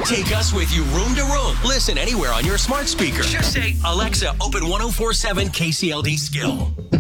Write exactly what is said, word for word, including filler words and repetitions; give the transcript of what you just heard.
Take us with you room to room. Listen anywhere on your smart speaker. Just say, Alexa, open ten forty-seven K C L D Skill.